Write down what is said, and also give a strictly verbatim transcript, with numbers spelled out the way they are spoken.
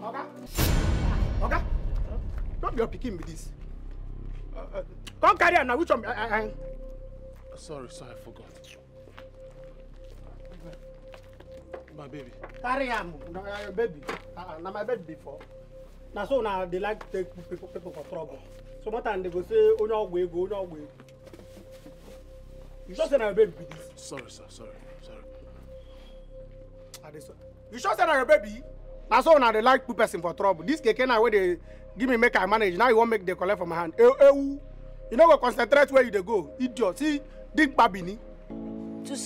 Oga? Oga? Don't be your picking with this. Uh, uh, come carry on now. Which one? Uh, uh, uh. Sorry, sorry, I forgot. My baby. Carry on, no, uh, baby. Uh, now my baby before. Now so now they like to take people, people for trouble. So what time they go say, oh no way, go no way. You just say now your baby with this. Sorry, sir. Sorry, sorry. You sure say now your baby? Now so now they like two person for trouble. This keke now where they give me make I manage. Now you want make they collect from my hand. Eh, eh, you know go concentrate where you they go. Idiot. See, dig babini.